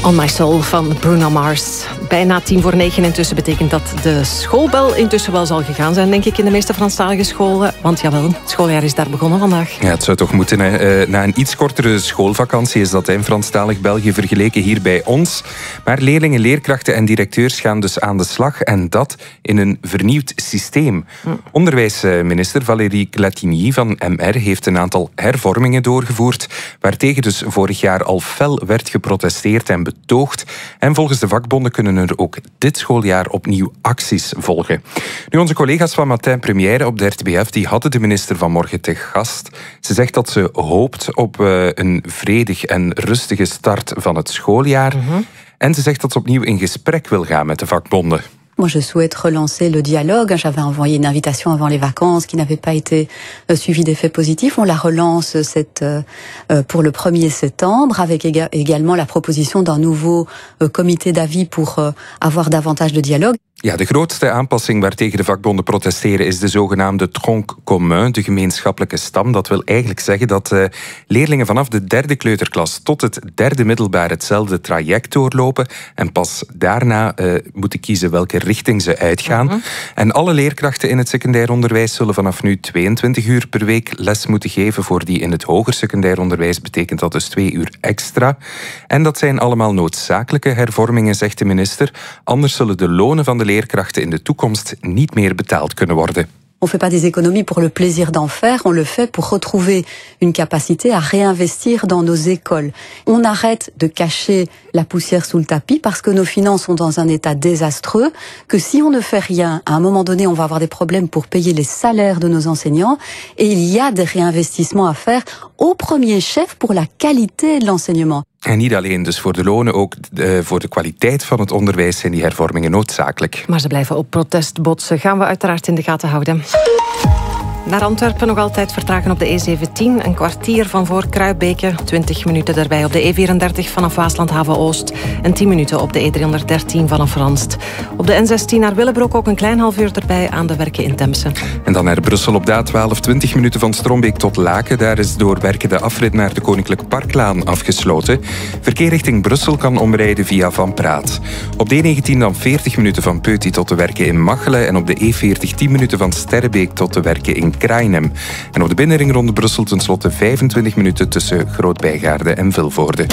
On My Soul van Bruno Mars. Bijna 8:50 intussen betekent dat de schoolbel intussen wel zal gegaan zijn, denk ik, in de meeste Franstalige scholen. Want jawel, het schooljaar is daar begonnen vandaag. Ja, het zou toch moeten. Hè. Na een iets kortere schoolvakantie is dat in Franstalig België vergeleken hier bij ons. Maar leerlingen, leerkrachten en directeurs gaan dus aan de slag. En dat in een vernieuwd systeem. Onderwijsminister Valérie Glatigny van MR heeft een aantal hervormingen doorgevoerd, waartegen dus vorig jaar al fel werd geprotesteerd en betoogd. En volgens de vakbonden kunnen er ook dit schooljaar opnieuw acties volgen. Nu, onze collega's van Matin Première op de RTBF die hadden de minister vanmorgen te gast. Ze zegt dat ze hoopt op een vredig en rustige start van het schooljaar. En ze zegt dat ze opnieuw in gesprek wil gaan met de vakbonden. Moi, je souhaite relancer le dialogue. J'avais envoyé une invitation avant les vacances qui n'avait pas été suivie d'effets positifs. On la relance pour le 1er septembre avec également la proposition d'un nouveau comité d'avis pour avoir davantage de dialogue. Ja, de grootste aanpassing waartegen de vakbonden protesteren is de zogenaamde tronc commun, de gemeenschappelijke stam. Dat wil eigenlijk zeggen dat leerlingen vanaf de 3e kleuterklas tot het 3e middelbaar hetzelfde traject doorlopen en pas daarna moeten kiezen welke richting ze uitgaan. En alle leerkrachten in het secundair onderwijs zullen vanaf nu 22 uur per week les moeten geven. Voor die in het hoger secundair onderwijs betekent dat dus 2 uur extra. En dat zijn allemaal noodzakelijke hervormingen, zegt de minister. Anders zullen de lonen van de leerkrachten in de toekomst niet meer betaald kunnen worden. On ne fait pas des économies pour le plaisir d'en faire, on le fait pour retrouver une capacité à réinvestir dans nos écoles. On arrête de cacher la poussière sous le tapis parce que nos finances sont dans un état désastreux, que si on ne fait rien, à un moment donné, on va avoir des problèmes pour payer les salaires de nos enseignants et il y a des réinvestissements à faire au premier chef pour la qualité de l'enseignement. En niet alleen dus voor de lonen, ook voor de kwaliteit van het onderwijs zijn die hervormingen noodzakelijk. Maar ze blijven op protest botsen. Gaan we uiteraard in de gaten houden. Naar Antwerpen nog altijd vertragen op de E17. Een kwartier van voor Kruibeke. 20 minuten daarbij op de E34 vanaf Waasland-Haven-Oost. En 10 minuten op de E313 vanaf Ranst. Op de N16 naar Willebroek ook een klein half uur erbij aan de werken in Temse. En dan naar Brussel op de A12, 20 minuten van Strombeek tot Laken. Daar is door werken de afrit naar de Koninklijk Parklaan afgesloten. Verkeer richting Brussel kan omrijden via Van Praat. Op de E19 dan 40 minuten van Peuty tot de werken in Machelen. En op de E40 10 minuten van Sterrebeek tot de werken in Krainem. En op de binnenring rond Brussel tenslotte 25 minuten tussen Groot-Bijgaarde en Vilvoorde.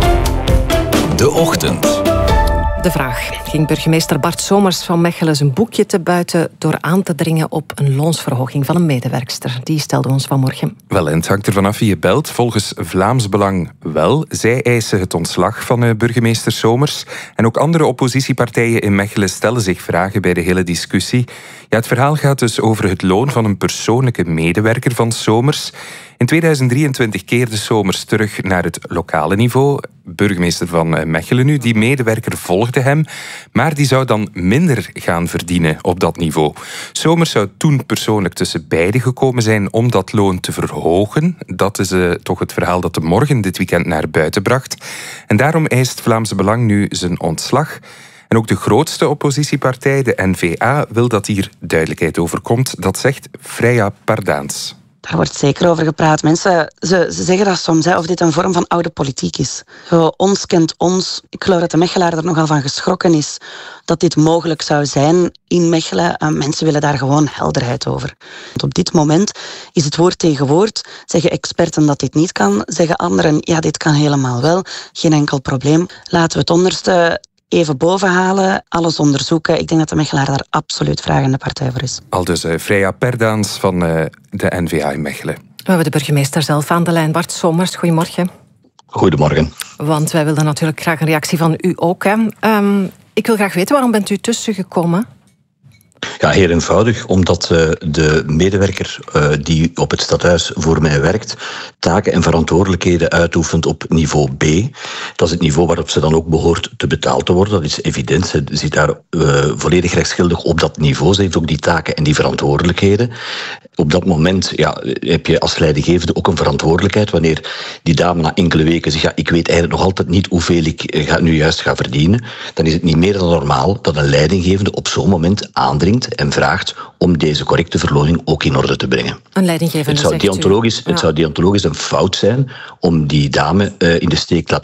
De Ochtend. De vraag: ging burgemeester Bart Somers van Mechelen zijn boekje te buiten door aan te dringen op een loonsverhoging van een medewerkster? Die stelde ons vanmorgen. Wel, en het hangt ervan af wie je belt. Volgens Vlaams Belang wel. Zij eisen het ontslag van burgemeester Somers. En ook andere oppositiepartijen in Mechelen stellen zich vragen bij de hele discussie. Ja, het verhaal gaat dus over het loon van een persoonlijke medewerker van Somers. In 2023 keerde Somers terug naar het lokale niveau. Burgemeester van Mechelen nu, die medewerker volgde hem, maar die zou dan minder gaan verdienen op dat niveau. Somers zou toen persoonlijk tussen beiden gekomen zijn om dat loon te verhogen. Dat is toch het verhaal dat de Morgen dit weekend naar buiten bracht. En daarom eist Vlaams Belang nu zijn ontslag. En ook de grootste oppositiepartij, de N-VA, wil dat hier duidelijkheid over komt. Dat zegt Freya Pardaans. Daar wordt zeker over gepraat. Mensen ze zeggen dat soms, of dit een vorm van oude politiek is. Zo, ons kent ons. Ik geloof dat de Mechelaar er nogal van geschrokken is dat dit mogelijk zou zijn in Mechelen. Mensen willen daar gewoon helderheid over. Want op dit moment is het woord tegen woord. Zeggen experten dat dit niet kan. Zeggen anderen, ja, dit kan helemaal wel. Geen enkel probleem. Laten we het onderste even bovenhalen, alles onderzoeken. Ik denk dat de Mechelaar daar absoluut vragende partij voor is. Aldus Freya Pardaans van de N-VA in Mechelen. We hebben de burgemeester zelf aan de lijn. Bart Somers, goedemorgen. Goedemorgen. Want wij wilden natuurlijk graag een reactie van u ook. Hè. Ik wil graag weten, waarom bent u tussen gekomen? Ja, heel eenvoudig, omdat de medewerker die op het stadhuis voor mij werkt, taken en verantwoordelijkheden uitoefent op niveau B. Dat is het niveau waarop ze dan ook behoort te betaald te worden. Dat is evident. Ze zit daar volledig rechtsgeldig op dat niveau. Ze heeft ook die taken en die verantwoordelijkheden. Op dat moment heb je als leidinggevende ook een verantwoordelijkheid. Wanneer die dame na enkele weken zegt, ik weet eigenlijk nog altijd niet hoeveel ik nu juist ga verdienen, dan is het niet meer dan normaal dat een leidinggevende op zo'n moment aandringt en vraagt om deze correcte verloning ook in orde te brengen. Een leidinggevende het zou deontologisch een fout zijn om die dame in de steek te laten. Moet weten,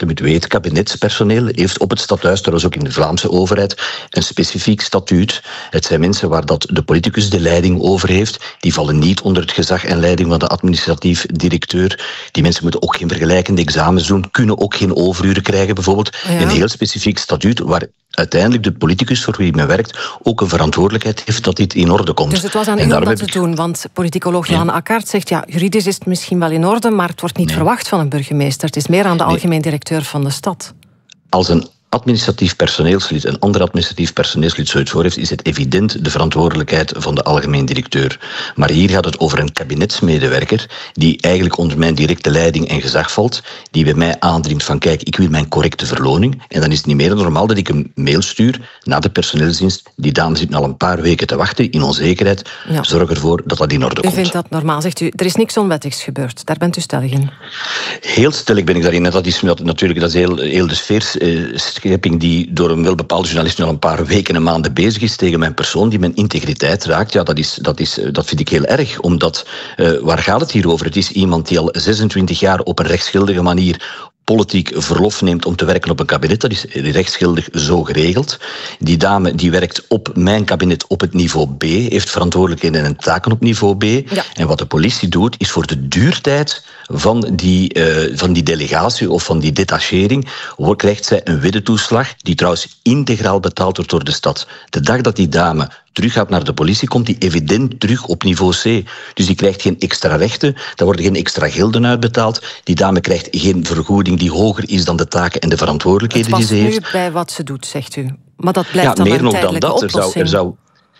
het kabinetspersoneel heeft op het stadhuis, trouwens ook in de Vlaamse overheid, een specifiek statuut. Het zijn mensen waar dat de politicus de leiding over heeft. Die vallen niet onder het gezag en leiding van de administratief directeur. Die mensen moeten ook geen vergelijkende examens doen, kunnen ook geen overuren krijgen bijvoorbeeld. Ja. Een heel specifiek statuut waar uiteindelijk de politicus voor wie men werkt ook een verantwoordelijkheid heeft dat dit in orde komt. Dus het was aan u om dat te doen, want politicoloog Johan Akkaert zegt, ja, juridisch is het misschien wel in orde, maar het wordt niet verwacht van een burgemeester. Het is meer aan de algemeen directeur van de stad. Als een administratief personeelslid, een ander administratief personeelslid zoiets voor heeft, is het evident de verantwoordelijkheid van de algemeen directeur. Maar hier gaat het over een kabinetsmedewerker die eigenlijk onder mijn directe leiding en gezag valt, die bij mij aandringt van kijk, ik wil mijn correcte verloning. En dan is het niet meer dan normaal dat ik een mail stuur naar de personeelsdienst. Die dame zit al een paar weken te wachten in onzekerheid. Ja. Zorg ervoor dat dat in orde komt. U vindt dat normaal, zegt u. Er is niks onwettigs gebeurd. Daar bent u stellig in. Heel stellig ben ik daarin. En dat is natuurlijk dat is heel de sfeerschepping die door een welbepaalde journalist al een paar weken en maanden bezig is tegen mijn persoon, die mijn integriteit raakt. Ja, dat vind ik heel erg. Omdat, waar gaat het hier over? Het is iemand die al 26 jaar op een rechtsgeldige manier politiek verlof neemt om te werken op een kabinet. Dat is rechtsgeldig zo geregeld. Die dame die werkt op mijn kabinet op het niveau B, heeft verantwoordelijkheden en taken op niveau B. Ja. En wat de politie doet, is voor de duurtijd van die delegatie of van die detachering krijgt zij een widdetoeslag, die trouwens integraal betaald wordt door de stad. De dag dat die dame teruggaat naar de politie, komt die evident terug op niveau C. Dus die krijgt geen extra rechten, daar worden geen extra gelden uitbetaald. Die dame krijgt geen vergoeding die hoger is dan de taken en de verantwoordelijkheden die ze heeft. Het past nu bij wat ze doet, zegt u. Maar dat blijft dan een tijdelijke oplossing.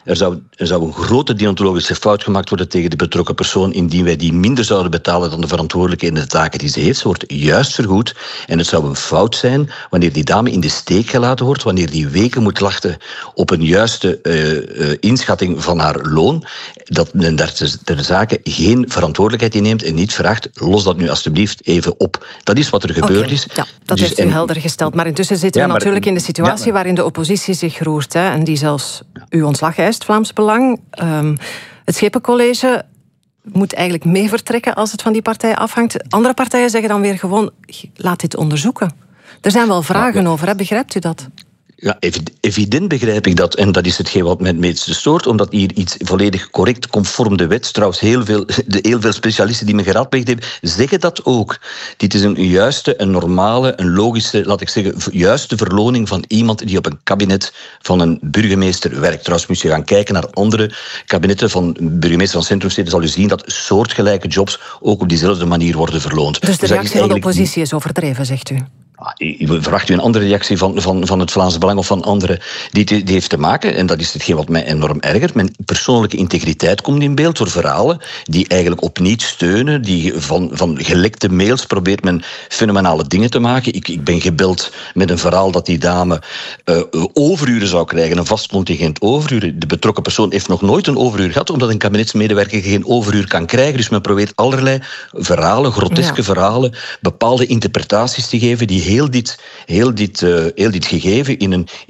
Er zou een grote deontologische fout gemaakt worden tegen de betrokken persoon indien wij die minder zouden betalen dan de verantwoordelijkheden en de taken die ze heeft. Ze wordt juist vergoed. En het zou een fout zijn wanneer die dame in de steek gelaten wordt, wanneer die weken moet wachten op een juiste inschatting van haar loon, dat men daar ter zake geen verantwoordelijkheid in neemt en niet vraagt, los dat nu alstublieft even op. Dat is wat er gebeurd is. Ja, dat heeft u helder gesteld. Maar intussen zitten we natuurlijk in de situatie waarin de oppositie zich roert, hè, en die zelfs uw ontslag eist. Vlaams Belang. Het Schepencollege moet eigenlijk mee vertrekken als het van die partij afhangt. Andere partijen zeggen dan weer gewoon, laat dit onderzoeken. Er zijn wel vragen over, hè? Begrijpt u dat? Ja, evident begrijp ik dat. En dat is hetgeen wat mij het meeste stoort, omdat hier iets volledig correct, conform de wet, trouwens heel veel specialisten die me geraadpleegd hebben, zeggen dat ook. Dit is een juiste, een normale, een logische, laat ik zeggen, juiste verloning van iemand die op een kabinet van een burgemeester werkt. Trouwens, moet je gaan kijken naar andere kabinetten van burgemeester van centrumsteden, zal u zien dat soortgelijke jobs ook op diezelfde manier worden verloond. Dus de reactie van de oppositie is overdreven, zegt u? Verwacht u een andere reactie van het Vlaams Belang of van anderen? Die heeft te maken, en dat is hetgeen wat mij enorm ergert, mijn persoonlijke integriteit komt in beeld door verhalen die eigenlijk op niets steunen, die van gelekte mails probeert men fenomenale dingen te maken. Ik ben gebeld met een verhaal dat die dame overuren zou krijgen, een vast contingent overuren. De betrokken persoon heeft nog nooit een overuur gehad, omdat een kabinetsmedewerker geen overuur kan krijgen. Dus men probeert allerlei verhalen, groteske verhalen, bepaalde interpretaties te geven die heel dit gegeven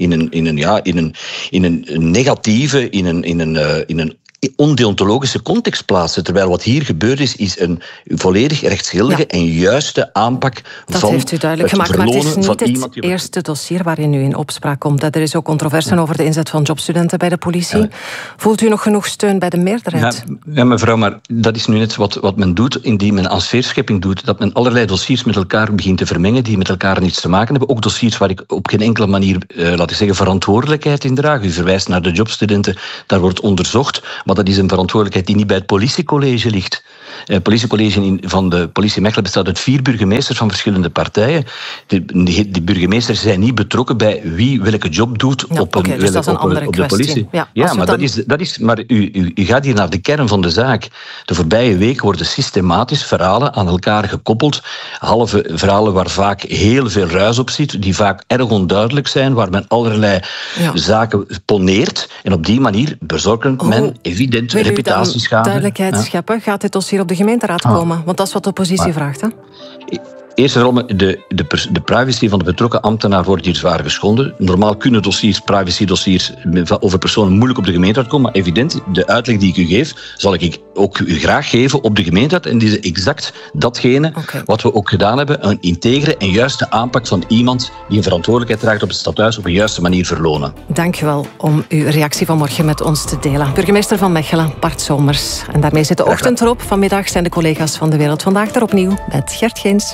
in een negatieve, in een ondeontologische context plaatsen. Terwijl wat hier gebeurd is een volledig rechtsgeldige en juiste aanpak dat van heeft u duidelijk gemaakt, maar het is niet het eerste dossier waarin u in opspraak komt. Er is ook controverse over de inzet van jobstudenten bij de politie. Ja. Voelt u nog genoeg steun bij de meerderheid? Ja, mevrouw, maar dat is nu net wat men doet, indien men aan sfeerschepping doet, dat men allerlei dossiers met elkaar begint te vermengen, die met elkaar niets te maken hebben. Ook dossiers waar ik op geen enkele manier, laat ik zeggen, verantwoordelijkheid in draag. U verwijst naar de jobstudenten, daar wordt onderzocht. Maar dat is een verantwoordelijkheid die niet bij het politiecollege ligt. Het politiecollege van de politie Mechelen bestaat uit 4 burgemeesters van verschillende partijen. Die burgemeesters zijn niet betrokken bij wie welke job doet op de politie. Ja, maar dat is. Maar u gaat hier naar de kern van de zaak. De voorbije weken worden systematisch verhalen aan elkaar gekoppeld. Halve verhalen waar vaak heel veel ruis op zit, die vaak erg onduidelijk zijn, waar men allerlei zaken poneert. En op die manier bezorgt men evident reputatieschade. Duidelijkheid scheppen. Gaat dit dossier op de gemeenteraad komen? Want dat is wat de oppositie vraagt, hè? Eerst en vooral, de privacy van de betrokken ambtenaar wordt hier zwaar geschonden. Normaal kunnen privacy-dossiers over personen moeilijk op de gemeenteraad komen, maar evident, de uitleg die ik u geef, zal ik ook u graag geven op de gemeenteraad. En die is exact datgene wat we ook gedaan hebben, een integere en juiste aanpak van iemand die een verantwoordelijkheid draagt op het stadhuis op een juiste manier verlonen. Dank u wel om uw reactie vanmorgen met ons te delen. Burgemeester van Mechelen, Bart Somers. En daarmee zit de ochtend erop. Vanmiddag zijn de collega's van De Wereld Vandaag er opnieuw met Gert Geens.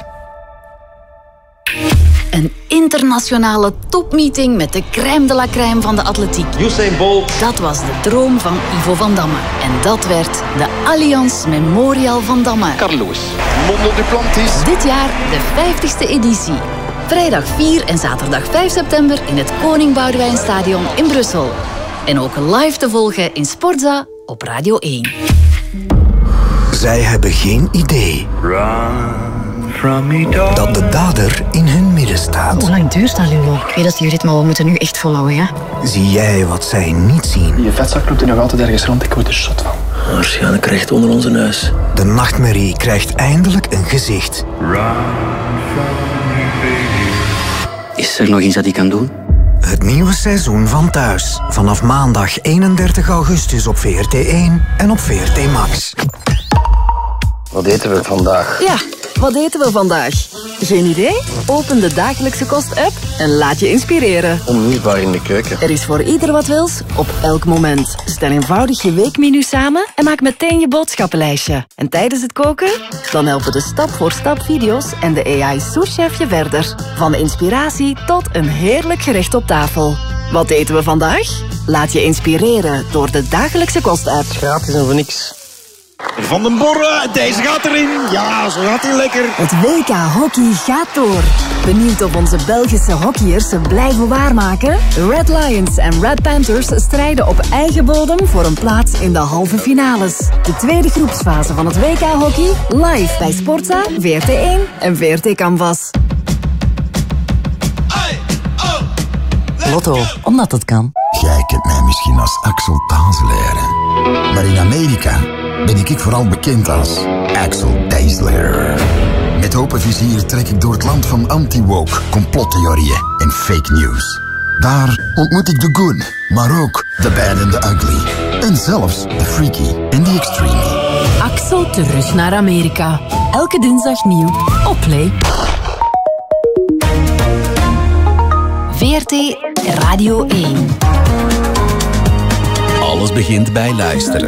Een internationale topmeeting met de crème de la crème van de atletiek. Usain Bolt. Dat was de droom van Ivo van Damme. En dat werd de Allianz Memorial van Damme. Carlos. Mondo Duplantis. Dit jaar de 50ste editie. Vrijdag 4 en zaterdag 5 september in het Koning Boudewijnstadion in Brussel. En ook live te volgen in Sportza op Radio 1. Zij hebben geen idee dat de dader in hun midden staat. Hoe lang duurt dat, Lulo? Ik weet dat jullie dit, maar we moeten nu echt volhouden, ja? Zie jij wat zij niet zien? Je vetzak loopt er nog altijd ergens rond, ik word er zot van. Waarschijnlijk recht onder onze neus. De nachtmerrie krijgt eindelijk een gezicht. Is er nog iets dat ik kan doen? Het nieuwe seizoen van Thuis. Vanaf maandag 31 augustus op VRT1 en op VRT Max. Wat eten we vandaag? Ja, wat eten we vandaag? Geen idee? Open de Dagelijkse Kost-app en laat je inspireren. Onmisbaar in de keuken. Er is voor ieder wat wils, op elk moment. Stel eenvoudig je weekmenu samen en maak meteen je boodschappenlijstje. En tijdens het koken? Dan helpen de stap-voor-stap video's en de AI-souschef je verder. Van de inspiratie tot een heerlijk gerecht op tafel. Wat eten we vandaag? Laat je inspireren door de Dagelijkse Kost-app. Gratis en voor niks. Van den Borre, deze gaat erin. Ja, zo gaat hij lekker. Het WK Hockey gaat door. Benieuwd of onze Belgische hockeyers ze blijven waarmaken? Red Lions en Red Panthers strijden op eigen bodem voor een plaats in de halve finales. De tweede groepsfase van het WK Hockey live bij Sportza, VRT1 en VRT Canvas. Lotto, omdat het kan. Jij kent mij misschien als Axel Tazelaar. Maar in Amerika ben ik vooral bekend als Axel Tazelaar. Met open vizier trek ik door het land van anti-woke, complottheorieën en fake news. Daar ontmoet ik de good, maar ook de bad and the ugly. En zelfs de freaky en de extreme. Axel terug naar Amerika. Elke dinsdag nieuw op Play. VRT Radio 1. Alles begint bij luisteren.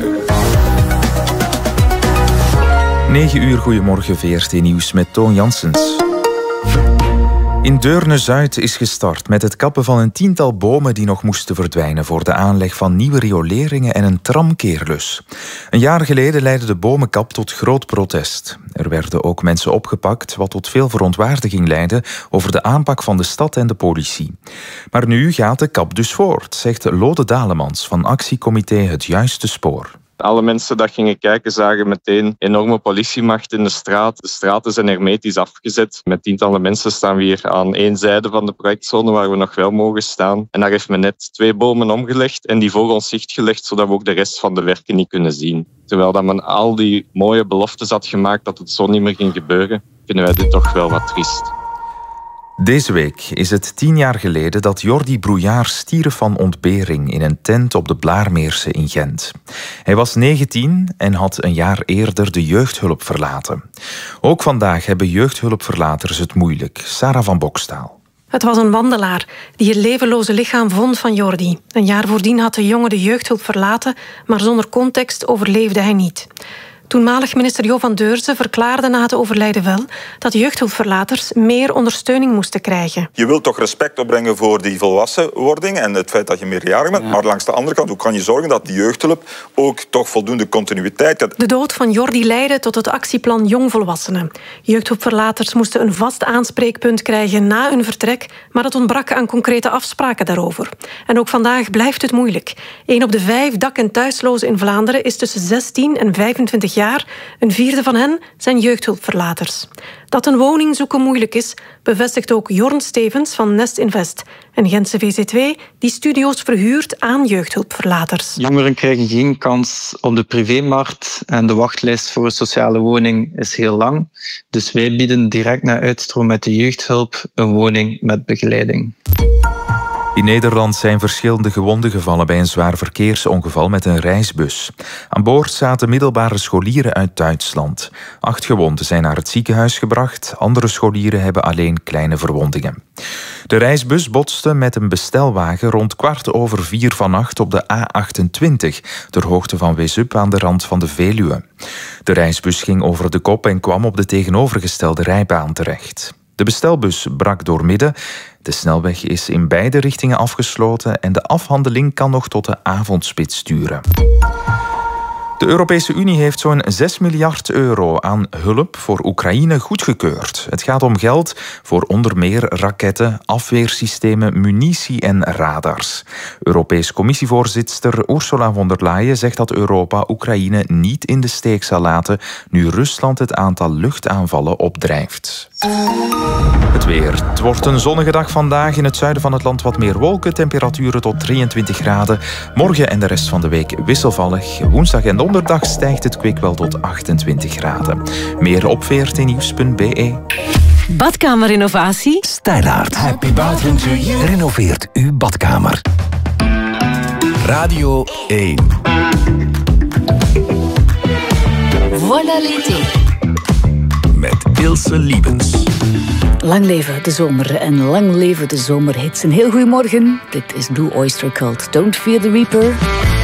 9 uur, goedemorgen, VRT Nieuws met Toon Janssens. In Deurne-Zuid is gestart met het kappen van een 10-tal bomen die nog moesten verdwijnen voor de aanleg van nieuwe rioleringen en een tramkeerlus. Een jaar geleden leidde de bomenkap tot groot protest. Er werden ook mensen opgepakt, wat tot veel verontwaardiging leidde over de aanpak van de stad en de politie. Maar nu gaat de kap dus voort, zegt Lode Dalemans van actiecomité Het Juiste Spoor. Alle mensen die gingen kijken zagen meteen enorme politiemacht in de straat. De straten zijn hermetisch afgezet. Met tientallen mensen staan we hier aan één zijde van de projectzone waar we nog wel mogen staan. En daar heeft men net 2 bomen omgelegd en die voor ons zicht gelegd, zodat we ook de rest van de werken niet kunnen zien. Terwijl dat men al die mooie beloftes had gemaakt dat het zo niet meer ging gebeuren, vinden wij dit toch wel wat triest. Deze week is het 10 jaar geleden dat Jordi Brouillard stierf van ontbering in een tent op de Blaarmeerse in Gent. Hij was 19 en had een jaar eerder de jeugdhulp verlaten. Ook vandaag hebben jeugdhulpverlaters het moeilijk. Sarah van Bokstaal. Het was een wandelaar die het levenloze lichaam vond van Jordi. Een jaar voordien had de jongen de jeugdhulp verlaten, maar zonder context overleefde hij niet. Toenmalig minister Jo van Deurzen verklaarde na het overlijden wel dat jeugdhulpverlaters meer ondersteuning moesten krijgen. Je wilt toch respect opbrengen voor die volwassenwording en het feit dat je meerjarig bent. Ja. Maar langs de andere kant, hoe kan je zorgen dat die jeugdhulp ook toch voldoende continuïteit heeft? De dood van Jordi leidde tot het actieplan Jongvolwassenen. Jeugdhulpverlaters moesten een vast aanspreekpunt krijgen na hun vertrek, maar het ontbrak aan concrete afspraken daarover. En ook vandaag blijft het moeilijk. 1 op de 5 dak- en thuislozen in Vlaanderen is tussen 16 en 25 jaar. 1/4 van hen zijn jeugdhulpverlaters. Dat een woning zoeken moeilijk is, bevestigt ook Jorn Stevens van Nest Invest. En Gentse VZ2 die studio's verhuurt aan jeugdhulpverlaters. Jongeren krijgen geen kans op de privémarkt en de wachtlijst voor een sociale woning is heel lang. Dus wij bieden direct na uitstroom met de jeugdhulp een woning met begeleiding. In Nederland zijn verschillende gewonden gevallen bij een zwaar verkeersongeval met een reisbus. Aan boord zaten middelbare scholieren uit Duitsland. 8 gewonden zijn naar het ziekenhuis gebracht. Andere scholieren hebben alleen kleine verwondingen. De reisbus botste met een bestelwagen rond 4:15 vannacht op de A28, ter hoogte van Wezup aan de rand van de Veluwe. De reisbus ging over de kop en kwam op de tegenovergestelde rijbaan terecht. De bestelbus brak doormidden. De snelweg is in beide richtingen afgesloten en de afhandeling kan nog tot de avondspits duren. De Europese Unie heeft zo'n 6 miljard euro aan hulp voor Oekraïne goedgekeurd. Het gaat om geld voor onder meer raketten, afweersystemen, munitie en radars. Europees Commissievoorzitter Ursula von der Leyen zegt dat Europa Oekraïne niet in de steek zal laten nu Rusland het aantal luchtaanvallen opdrijft. Het weer. Het wordt een zonnige dag vandaag. In het zuiden van het land wat meer wolken. Temperaturen tot 23 graden. Morgen en de rest van de week wisselvallig. Woensdag en donderdag stijgt het kwik wel tot 28 graden. Meer op vrtnieuws.be. Badkamerrenovatie? Stijlaert. Happy bathroom to you. Renoveert uw badkamer. Radio 1. Voilà l'été. Met Ilse Liebens. Lang leven de zomer en lang leven de zomerhits. Een heel goedemorgen. Dit is Blue Oyster Cult. Don't Fear the Reaper.